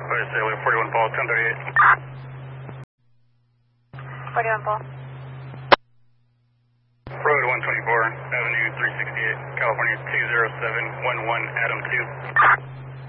Sailor 41 Paul, 1038. 41 Paul. Road 124, Avenue 368, California 20711, Adam 2.